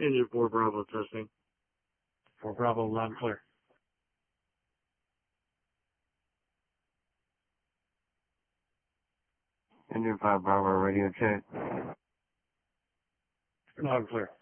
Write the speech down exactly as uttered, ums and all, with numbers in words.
Engine four Bravo testing. four Bravo, loud and clear. Engine five Bravo, radio check. Loud and clear.